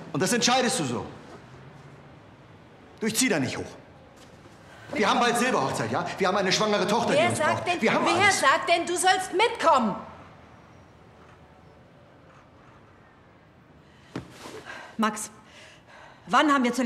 Und das entscheidest du so. Du, ich zieh da nicht hoch. Wir haben bald Silberhochzeit, ja? Wir haben eine schwangere Tochter, die uns braucht. Wer sagt denn, du sollst mitkommen? Max, wann haben wir zuletzt